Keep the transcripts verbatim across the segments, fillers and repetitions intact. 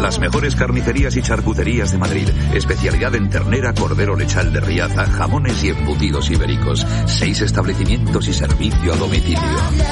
Las mejores carnicerías y charcuterías de Madrid. Especialidad en ternera, cordero lechal de Riaza, jamones y embutidos ibéricos. Seis establecimientos y servicio a domicilio.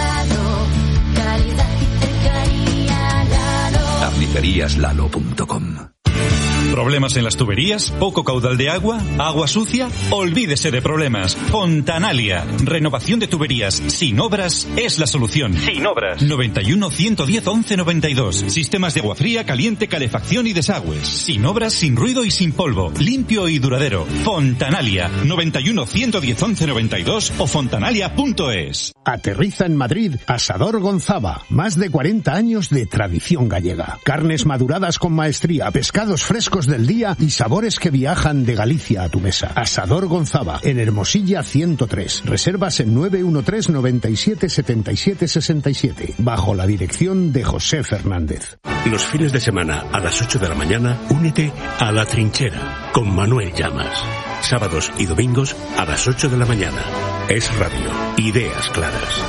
carnicerías lalo punto com. ¿Problemas en las tuberías? ¿Poco caudal de agua? ¿Agua sucia? Olvídese de problemas. Fontanalia. Renovación de tuberías sin obras es la solución. Sin obras. noventa y uno, ciento diez, once noventa y dos. Sistemas de agua fría, caliente, calefacción y desagües. Sin obras, sin ruido y sin polvo. Limpio y duradero. Fontanalia. noventa y uno, ciento diez, once noventa y dos o fontanalia punto es. Aterriza en Madrid Asador Gonzaba. Más de cuarenta años de tradición gallega. Carnes maduradas con maestría, pescados frescos del día y sabores que viajan de Galicia a tu mesa. Asador Gonzaba, en Hermosilla ciento tres. Reservas en nueve uno tres, noventa y siete, setenta y siete, sesenta y siete. Bajo la dirección de José Fernández. Los fines de semana a las ocho de la mañana, únete a La Trinchera con Manuel Llamas. Sábados y domingos a las ocho de la mañana. Es radio. Ideas claras.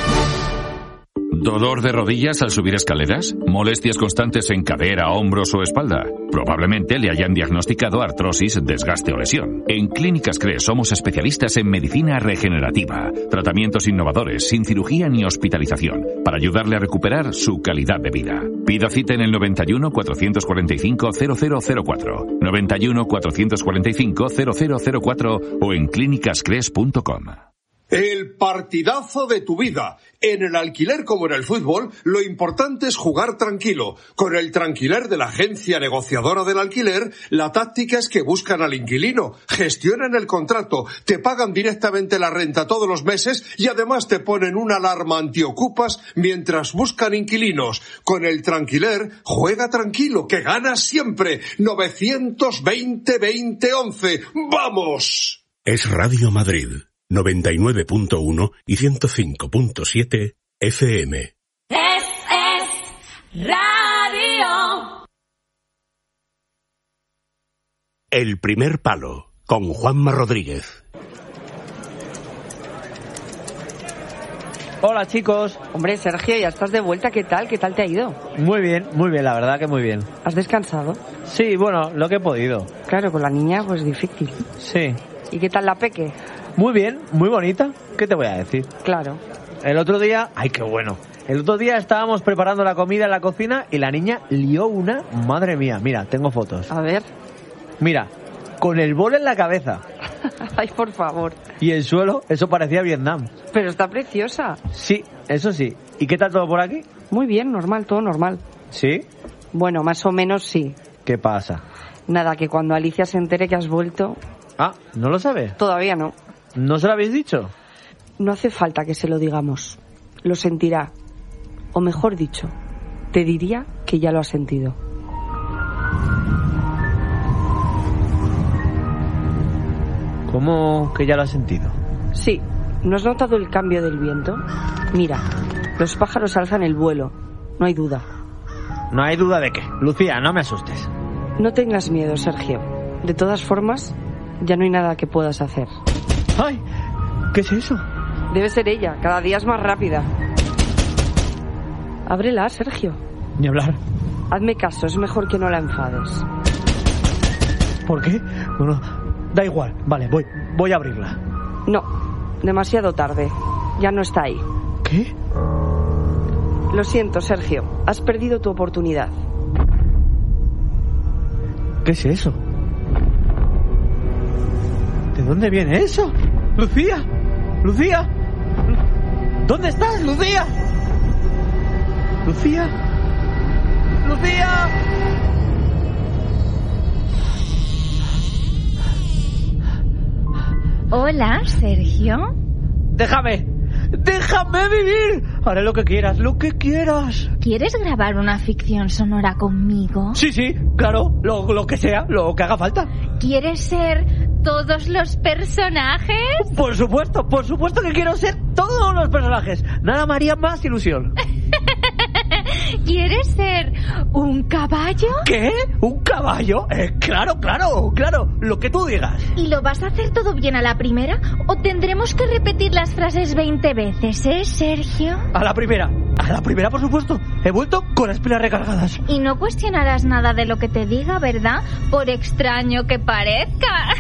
¿Dolor de rodillas al subir escaleras? ¿Molestias constantes en cadera, hombros o espalda? Probablemente le hayan diagnosticado artrosis, desgaste o lesión. En Clínicas CRES somos especialistas en medicina regenerativa, tratamientos innovadores, sin cirugía ni hospitalización, para ayudarle a recuperar su calidad de vida. Pida cita en el noventa y uno, cuatrocientos cuarenta y cinco, cero cero cero cuatro, noventa y uno, cuatrocientos cuarenta y cinco, cero cero cero cuatro o en clínicas cres punto com. El partidazo de tu vida. En el alquiler como en el fútbol, lo importante es jugar tranquilo. Con el Tranquiler de la agencia negociadora del alquiler, la táctica es que buscan al inquilino, gestionan el contrato, te pagan directamente la renta todos los meses y además te ponen una alarma antiocupas mientras buscan inquilinos. Con el Tranquiler, juega tranquilo, que ganas siempre. novecientos veinte, veinte, once. ¡Vamos! Es Radio Madrid. noventa y nueve punto uno y ciento cinco punto siete F M. Es, es radio. El primer palo, con Juanma Rodríguez. Hola chicos. Hombre, Sergio, ya estás de vuelta, ¿qué tal? ¿Qué tal te ha ido? Muy bien, muy bien, la verdad que muy bien. ¿Has descansado? Sí, bueno, lo que he podido. Claro, con la niña pues difícil. Sí. ¿Y qué tal la peque? Muy bien, muy bonita. ¿Qué te voy a decir? Claro. El otro día... ¡Ay, qué bueno! El otro día estábamos preparando la comida en la cocina y la niña lió una... Madre mía, mira, tengo fotos. A ver. Mira, con el bol en la cabeza. Ay, por favor. Y el suelo, eso parecía Vietnam. Pero está preciosa. Sí, eso sí. ¿Y qué tal todo por aquí? Muy bien, normal, todo normal. ¿Sí? Bueno, más o menos sí. ¿Qué pasa? Nada, que cuando Alicia se entere que has vuelto... Ah, ¿no lo sabes? Todavía no. ¿No se lo habéis dicho? No hace falta que se lo digamos. Lo sentirá. O mejor dicho, te diría que ya lo ha sentido. ¿Cómo que ya lo has sentido? Sí. ¿No has notado el cambio del viento? Mira, los pájaros alzan el vuelo. No hay duda. No hay duda de qué. Lucía, no me asustes. No tengas miedo, Sergio. De todas formas, ya no hay nada que puedas hacer. ¡Ay! ¿Qué es eso? Debe ser ella. Cada día es más rápida. Ábrela, Sergio. Ni hablar. Hazme caso, es mejor que no la enfades. ¿Por qué? Bueno, da igual. Vale, voy, voy a abrirla. No, demasiado tarde. Ya no está ahí. ¿Qué? Lo siento, Sergio. Has perdido tu oportunidad. ¿Qué es eso? ¿De dónde viene eso? ¡Lucía! ¡Lucía! ¿Dónde estás, Lucía? ¡Lucía! ¡Lucía! Hola, Sergio. ¡Déjame! ¡Déjame vivir! Haré lo que quieras, lo que quieras. ¿Quieres grabar una ficción sonora conmigo? Sí, sí, claro, lo, lo que sea, lo que haga falta. ¿Quieres ser todos los personajes? Por supuesto, por supuesto que quiero ser todos los personajes. Nada me haría más ilusión. ¿Quieres ser un caballo? ¿Qué? ¿Un caballo? Eh, claro, claro, claro, lo que tú digas. ¿Y lo vas a hacer todo bien a la primera? ¿O tendremos que repetir las frases veinte veces, eh, Sergio? A la primera. A la primera, por supuesto. He vuelto con las pilas recargadas. Y no cuestionarás nada de lo que te diga, ¿verdad? Por extraño que parezca.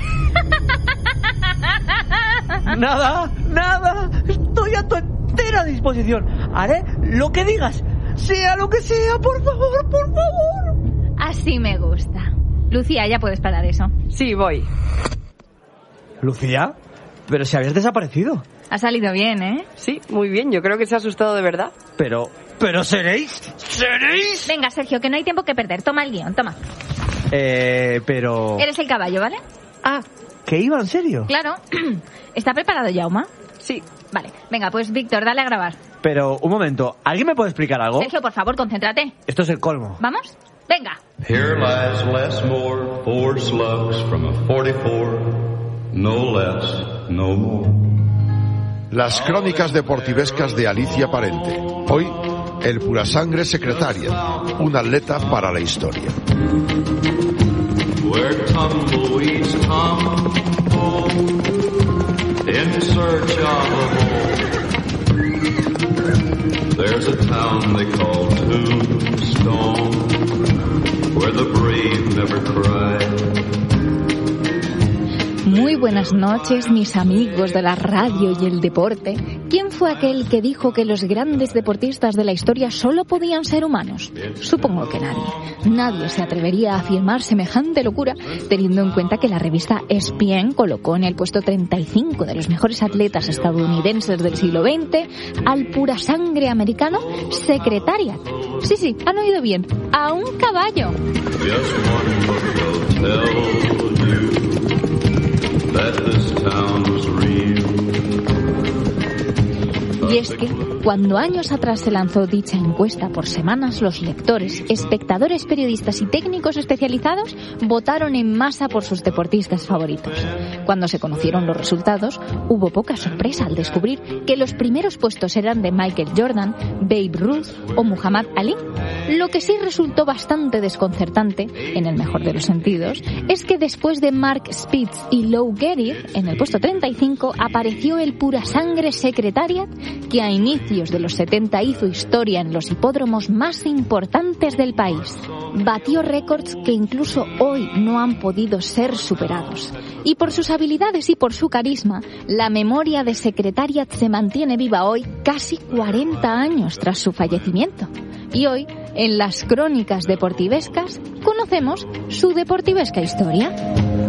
Nada, nada. Estoy a tu entera disposición. Haré lo que digas. Sea lo que sea, por favor, por favor. Así me gusta. Lucía, ya puedes parar eso. Sí, voy. ¿Lucía? Pero si habías desaparecido. Ha salido bien, ¿eh? Sí, muy bien. Yo creo que se ha asustado de verdad. Pero... ¿Pero seréis? ¿Seréis? Venga, Sergio, que no hay tiempo que perder. Toma el guión, toma. Eh, pero... Eres el caballo, ¿vale? Ah, ¿que iba en serio? Claro. ¿Está preparado, Jaume? Sí. Vale, venga, pues Víctor, dale a grabar. Pero, un momento, ¿alguien me puede explicar algo? Sergio, por favor, concéntrate. Esto es el colmo. ¿Vamos? Venga. Here lies Lesmore, four slugs from a forty-four, no less, no more. Las crónicas deportivescas de Alicia Parente. Hoy, el Purasangre Secretariat, un atleta para la historia. Where tumbleweeds tumble in search of a home. There's a town they call Tombstone, where the brave never cry. Muy buenas noches, mis amigos de la radio y el deporte. ¿Quién fue aquel que dijo que los grandes deportistas de la historia solo podían ser humanos? Supongo que nadie. Nadie se atrevería a afirmar semejante locura, teniendo en cuenta que la revista E S P N colocó en el puesto treinta y cinco de los mejores atletas estadounidenses del siglo veinte al purasangre americano Secretariat. Sí, sí, han oído bien, a un caballo. Y es que, cuando años atrás se lanzó dicha encuesta, por semanas los lectores, espectadores, periodistas y técnicos especializados votaron en masa por sus deportistas favoritos. Cuando se conocieron los resultados, hubo poca sorpresa al descubrir que los primeros puestos eran de Michael Jordan, Babe Ruth o Muhammad Ali. Lo que sí resultó bastante desconcertante, en el mejor de los sentidos, es que después de Mark Spitz y Lou Gehrig, en el puesto treinta y cinco, apareció el purasangre Secretariat, que a inicios de los setenta hizo historia en los hipódromos más importantes del país. Batió récords que incluso hoy no han podido ser superados. Y por sus habilidades y por su carisma, la memoria de Secretariat se mantiene viva hoy, casi cuarenta años tras su fallecimiento. Y hoy, en las crónicas deportivescas, conocemos su deportivesca historia.